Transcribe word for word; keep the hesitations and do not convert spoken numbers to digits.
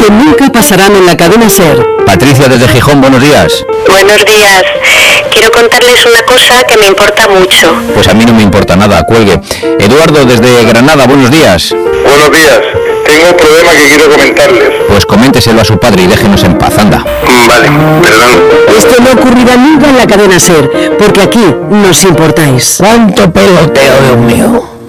que nunca pasarán en la cadena SER. Patricia desde Gijón, buenos días. Buenos días. Quiero contarles una cosa que me importa mucho. Pues a mí no me importa nada, cuelgue. Eduardo desde Granada, buenos días. Buenos días. Tengo un problema que quiero comentarles. Pues coménteselo a su padre y déjenos en paz, anda. Vale, perdón. Esto no ocurrirá nunca en la cadena SER, porque aquí nos importáis. ¡Cuánto peloteo, Dios mío!